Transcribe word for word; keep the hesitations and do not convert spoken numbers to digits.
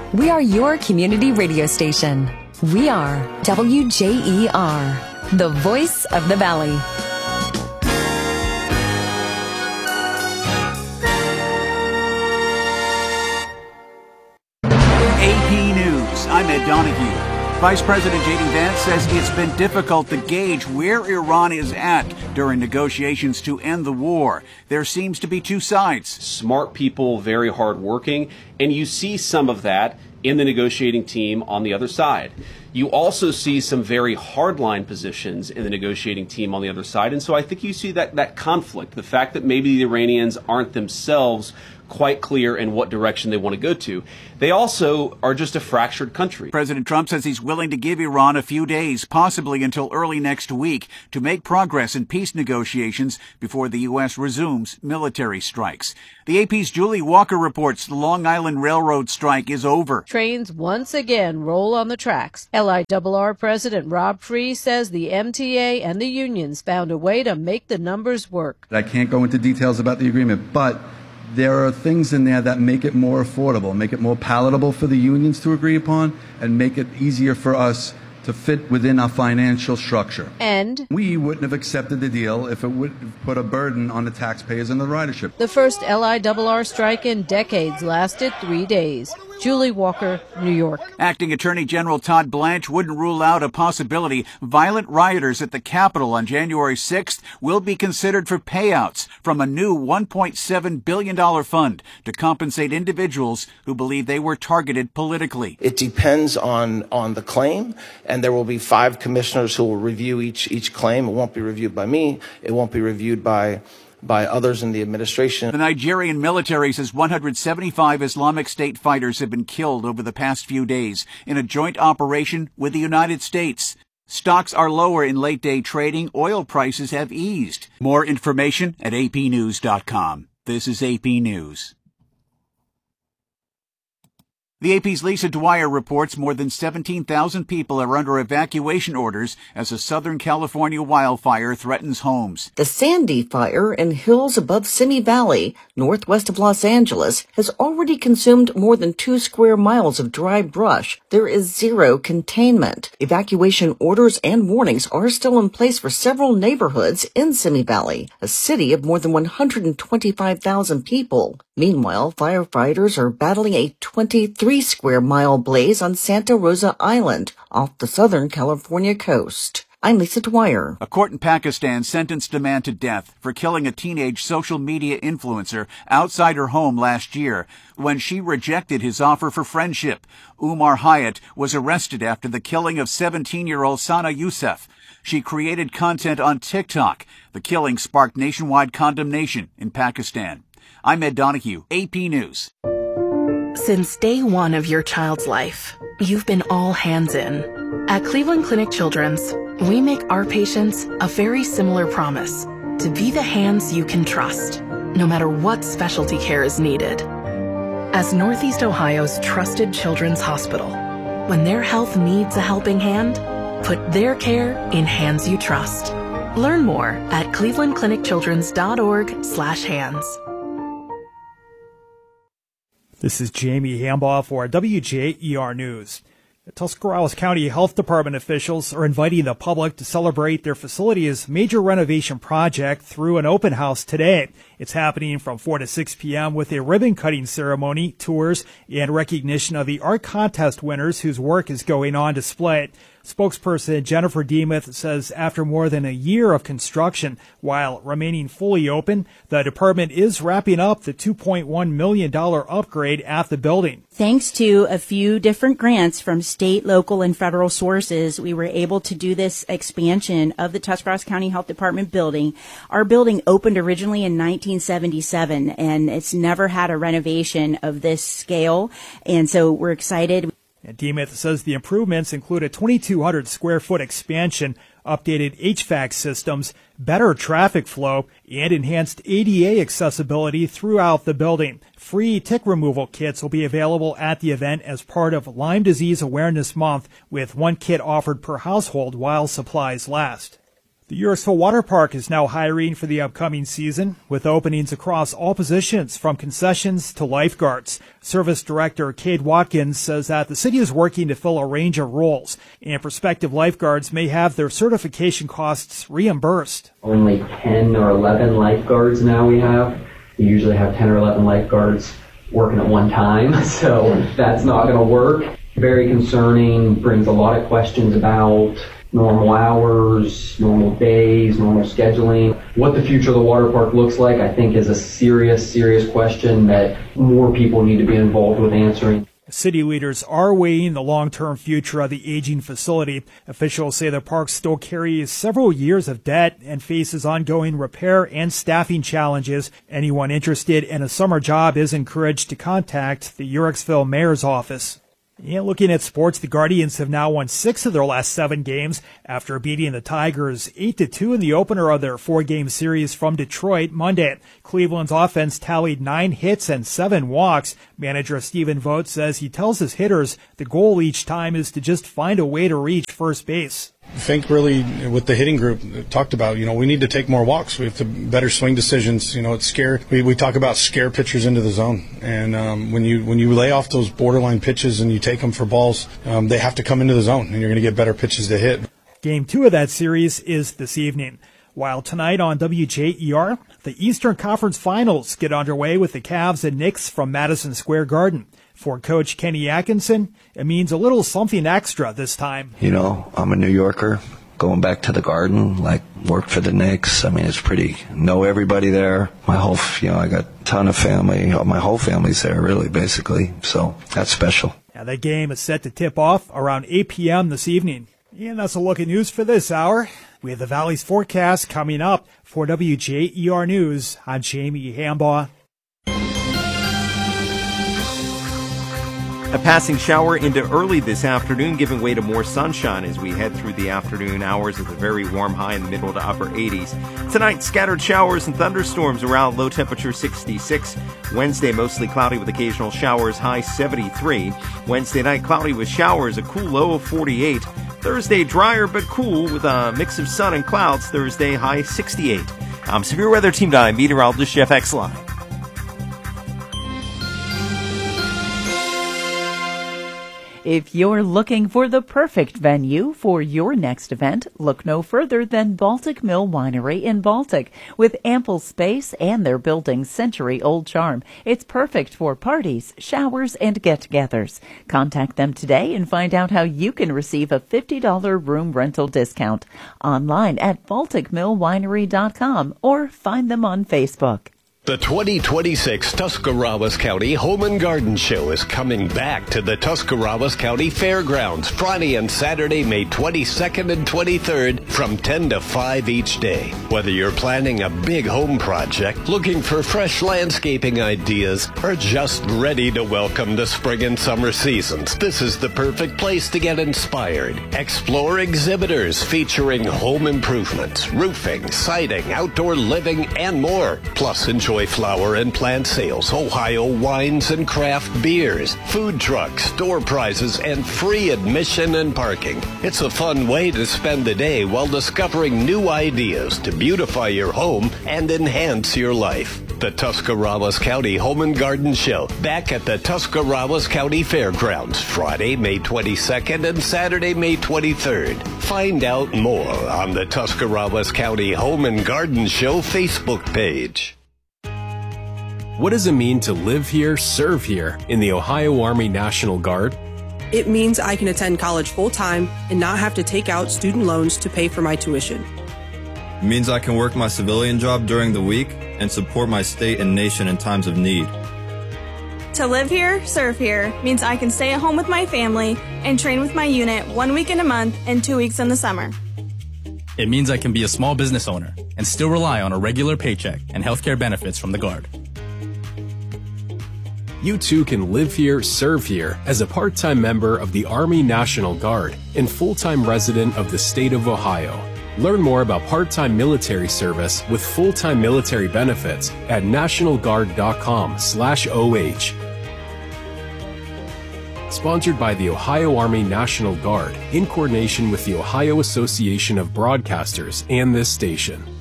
We are your community radio station. We are W J E R, the voice of the Valley. A P News, I'm Ed Donahue. Vice President J D Vance says it's been difficult to gauge where Iran is at during negotiations to end the war. There seems to be two sides. Smart people, very hardworking, and you see some of that in the negotiating team on the other side. You also see some very hardline positions in the negotiating team on the other side, and so I think you see that, that conflict, the fact that maybe the Iranians aren't themselves quite clear in what direction they want to go to. They also are just a fractured country. President Trump says he's willing to give Iran a few days, possibly until early next week, to make progress in peace negotiations before the U S resumes military strikes. The A P's Julie Walker reports the Long Island Railroad strike is over. Trains once again roll on the tracks. L I R R President Rob Free says the M T A and the unions found a way to make the numbers work. I can't go into details about the agreement, but there are things in there that make it more affordable, make it more palatable for the unions to agree upon, and make it easier for us to fit within our financial structure. And we wouldn't have accepted the deal if it would put a burden on the taxpayers and the ridership. The first L I R R strike in decades lasted three days. Julie Walker, New York. Acting Attorney General Todd Blanche wouldn't rule out a possibility violent rioters at the Capitol on January sixth will be considered for payouts from a new one point seven billion dollars fund to compensate individuals who believe they were targeted politically. It depends on, on the claim, and there will be five commissioners who will review each, each claim. It won't be reviewed by me. It won't be reviewed by by others in the administration. The Nigerian military says one hundred seventy-five Islamic State fighters have been killed over the past few days in a joint operation with the United States. Stocks are lower in late-day trading. Oil prices have eased. More information at A P news dot com. This is A P News. The A P's Lisa Dwyer reports more than seventeen thousand people are under evacuation orders as a Southern California wildfire threatens homes. The Sandy Fire in hills above Simi Valley, northwest of Los Angeles, has already consumed more than two square miles of dry brush. There is zero containment. Evacuation orders and warnings are still in place for several neighborhoods in Simi Valley, a city of more than one hundred twenty-five thousand people. Meanwhile, firefighters are battling a twenty-three square mile blaze on Santa Rosa Island off the Southern California coast. I'm Lisa Dwyer. A court in Pakistan sentenced a man to death for killing a teenage social media influencer outside her home last year when she rejected his offer for friendship. Umar Hayat was arrested after the killing of seventeen-year-old Sana Youssef. She created content on TikTok. The killing sparked nationwide condemnation in Pakistan. I'm Ed Donahue, A P News. Since day one of your child's life, you've been all hands in. At Cleveland Clinic Children's, we make our patients a very similar promise to be the hands you can trust, no matter what specialty care is needed. As Northeast Ohio's trusted children's hospital, when their health needs a helping hand, put their care in hands you trust. Learn more at cleveland clinic children's dot org slash hands. This is Jamie Hambaugh for W J E R News. The Tuscarawas County Health Department officials are inviting the public to celebrate their facility's major renovation project through an open house today. It's happening from four to six p.m. with a ribbon-cutting ceremony, tours, and recognition of the art contest winners whose work is going on display. Spokesperson Jennifer Demuth says after more than a year of construction, while remaining fully open, the department is wrapping up the two point one million dollars upgrade at the building. Thanks to a few different grants from state, local, and federal sources, we were able to do this expansion of the Tuscarawas County Health Department building. Our building opened originally in nineteen seventy-seven, and it's never had a renovation of this scale, and so we're excited. And Demuth says the improvements include a twenty-two hundred square foot expansion, updated H V A C systems, better traffic flow, and enhanced A D A accessibility throughout the building. Free tick removal kits will be available at the event as part of Lyme Disease Awareness Month, with one kit offered per household while supplies last. The Uhrichsville Water Park is now hiring for the upcoming season, with openings across all positions from concessions to lifeguards. Service Director Cade Watkins says that the city is working to fill a range of roles, and prospective lifeguards may have their certification costs reimbursed. Only ten or eleven lifeguards now we have. We usually have ten or eleven lifeguards working at one time, so that's not going to work. Very concerning, brings a lot of questions about normal hours, normal days, normal scheduling. What the future of the water park looks like, I think, is a serious, serious question that more people need to be involved with answering. City leaders are weighing the long-term future of the aging facility. Officials say the park still carries several years of debt and faces ongoing repair and staffing challenges. Anyone interested in a summer job is encouraged to contact the Uhrichsville Mayor's office. And looking at sports, the Guardians have now won six of their last seven games after beating the Tigers eight to two in the opener of their four-game series from Detroit Monday. Cleveland's offense tallied nine hits and seven walks. Manager Stephen Vogt says he tells his hitters the goal each time is to just find a way to reach first base. I think really with the hitting group talked about, you know, we need to take more walks. We have to better swing decisions. You know, it's scare. We, we talk about scare pitchers into the zone. And um, when you when you lay off those borderline pitches and you take them for balls, um, they have to come into the zone, and you're going to get better pitches to hit. Game two of that series is this evening. While tonight on W J E R, the Eastern Conference Finals get underway with the Cavs and Knicks from Madison Square Garden. For Coach Kenny Atkinson, it means a little something extra this time. You know, I'm a New Yorker, going back to the Garden, like worked for the Knicks. I mean, it's pretty, know everybody there. My whole, you know, I got a ton of family. My whole family's there, really, basically. So that's special. Now, that game is set to tip off around eight p.m. this evening. And that's a look at news for this hour. We have the Valley's forecast coming up. For W J E R News, I'm Jamie Hambaugh. A passing shower into early this afternoon, giving way to more sunshine as we head through the afternoon hours with a very warm high in the middle to upper eighties. Tonight, scattered showers and thunderstorms around, low temperature sixty-six. Wednesday, mostly cloudy with occasional showers, high seventy-three. Wednesday night, cloudy with showers, a cool low of forty-eight. Thursday, drier but cool with a mix of sun and clouds. Thursday, high sixty-eight. I'm Severe Weather Team nine meteorologist Jeff Exline. If you're looking for the perfect venue for your next event, look no further than Baltic Mill Winery in Baltic. With ample space and their building's century-old charm, it's perfect for parties, showers, and get-togethers. Contact them today and find out how you can receive a fifty dollars room rental discount. Online at baltic mill winery dot com or find them on Facebook. The twenty twenty-six Tuscarawas County Home and Garden Show is coming back to the Tuscarawas County Fairgrounds Friday and Saturday, May twenty-second and twenty-third from ten to five each day. Whether you're planning a big home project, looking for fresh landscaping ideas, or just ready to welcome the spring and summer seasons, this is the perfect place to get inspired. Explore exhibitors featuring home improvements, roofing, siding, outdoor living, and more. Plus, enjoy flower and plant sales, Ohio wines and craft beers, food trucks, door prizes, and free admission and parking. It's a fun way to spend the day while discovering new ideas to beautify your home and enhance your life. The Tuscarawas County Home and Garden Show, back at the Tuscarawas County Fairgrounds, Friday, May twenty-second and Saturday, May twenty-third. Find out more on the Tuscarawas County Home and Garden Show Facebook page. What does it mean to live here, serve here in the Ohio Army National Guard? It means I can attend college full-time and not have to take out student loans to pay for my tuition. It means I can work my civilian job during the week and support my state and nation in times of need. To live here, serve here means I can stay at home with my family and train with my unit one week in a month and two weeks in the summer. It means I can be a small business owner and still rely on a regular paycheck and healthcare benefits from the Guard. You too can live here, serve here as a part-time member of the Army National Guard and full-time resident of the state of Ohio. Learn more about part-time military service with full-time military benefits at national guard dot com slash O H. sponsored by the Ohio Army National Guard in coordination with the Ohio Association of Broadcasters and this station.